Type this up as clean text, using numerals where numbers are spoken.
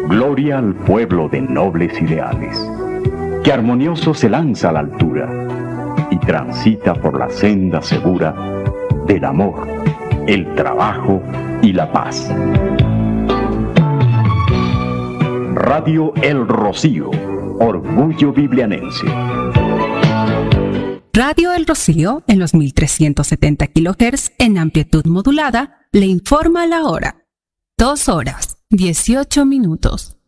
Gloria al pueblo de nobles ideales, que armonioso se lanza a la altura y transita por la senda segura del amor, el trabajo y la paz. Radio El Rocío, orgullo biblianense. Radio El Rocío, en los 1370 kHz en amplitud modulada, le informa la hora. 2 horas, 18 minutos.